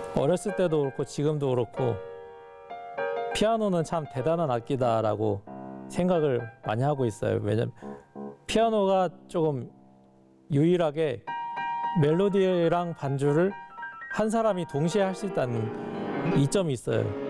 어렸을 때도 그렇고 지금도 그렇고 피아노는 참 대단한 악기다라고 생각을 많이 하고 있어요. 왜냐면 피아노가 조금 유일하게 멜로디랑 반주를 한 사람이 동시에 할 수 있다는 이점이 있어요.